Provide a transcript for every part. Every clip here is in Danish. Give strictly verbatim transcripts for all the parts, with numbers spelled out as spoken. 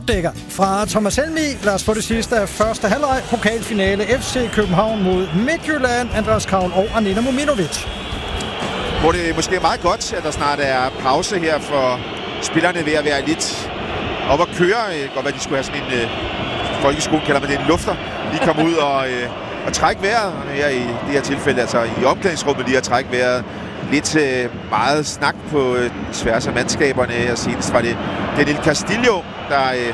Dækker. Fra Thomas Helmi, lad os få det sidste af første halvleg. Pokalfinale F C København mod Midtjylland. Andreas Kravl og Aneta Mominovic. Hvor det måske er meget godt, at der snart er pause her for spillerne ved at være lidt op at køre. Det kan godt være, at de skulle have sådan en øh, folkeskole, kalder man det en lufter. Lige komme ud og, øh, og trække vejret. Her i det her tilfælde, altså i omklædningsrummet lige at trække vejret. Lidt øh, meget snak på øh, tværs af mandskaberne. Og senest var det Danilo Castillo, der øh,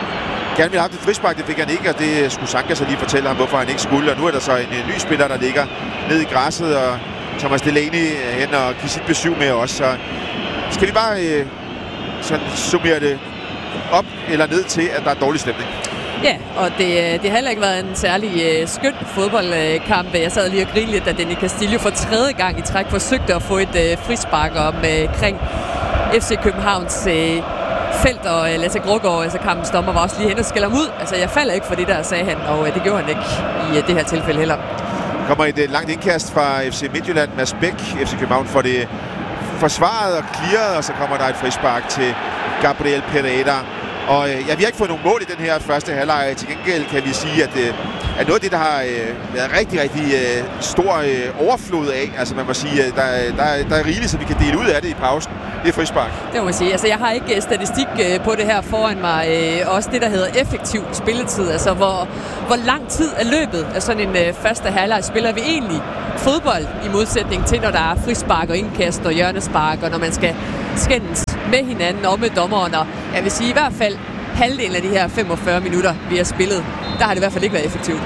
gerne ville have haft et frispark. Det fik han ikke, og det skulle Sanka så lige fortælle ham, hvorfor han ikke skulle. Og nu er der så en, en ny spiller, der ligger ned i græsset, og Thomas Delaney hen og give sit besøg med os. Så skal vi bare øh, sådan summere det op eller ned til, at der er dårlig stemning. Ja, og det, det har heller ikke været en særlig øh, skøn fodboldkamp. Jeg sad lige og grinede lidt, at Danilo Castillo for tredje gang i træk forsøgte at få et øh, frispark omkring øh, F C Københavns øh, felt, og øh, Lasse Grågaard, altså kampens dommer, var også lige hen og skælder ham ud. Altså, jeg falder ikke for det der, sagde han, og øh, det gjorde han ikke i øh, det her tilfælde heller. Kommer et øh, langt indkast fra F C Midtjylland. Mads Bæk, F C København, får det forsvaret og clearet, og så kommer der et frispark til Gabriel Pereira. Og øh, ja, vi har ikke fået nogen mål i den her første halvleg. Til gengæld kan vi sige, at, øh, at noget af det, der har øh, været rigtig, rigtig øh, stor øh, overflod af, altså man må sige, øh, der, der, der er rigeligt, så vi kan dele ud af det i pausen. Det er frispark. Det må man sige. Altså, jeg har ikke statistik øh, på det her foran mig. Øh, også det, der hedder effektiv spilletid. Altså, hvor, hvor lang tid er løbet af sådan en øh, første halvleg. Spiller vi egentlig fodbold i modsætning til, når der er frispark og indkast og hjørnespark, og når man skal skændes med hinanden og med dommeren. Og jeg vil sige i hvert fald halvdelen af de her femogfyrre minutter, vi har spillet, der har det i hvert fald ikke været effektivt.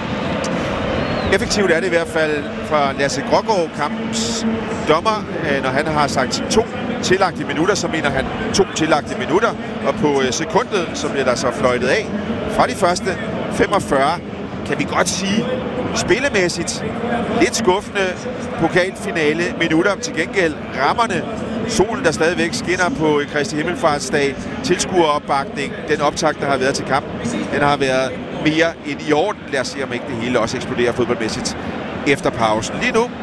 Effektivt er det i hvert fald fra Lasse Grågaard, kampens dommer. Når han har sagt to tillagte minutter, så mener han to tillagte minutter. Og på sekundet, så bliver der så fløjtet af fra de første femogfyrre, kan vi godt sige, spillemæssigt lidt skuffende pokalfinale minutter. Til gengæld rammerne, solen der stadigvæk skinner på Kristi Himmelfartsdag, tilskueropbakning, den optakt, der har været til kampen, den har været mere end i orden. Lad os se, om ikke det hele også eksploderer fodboldmæssigt efter pausen. Lige nu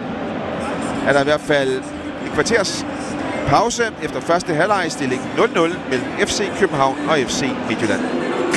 er der i hvert fald et kvarters pause efter første halvleg, stilling nul nul mellem F C København og F C Midtjylland.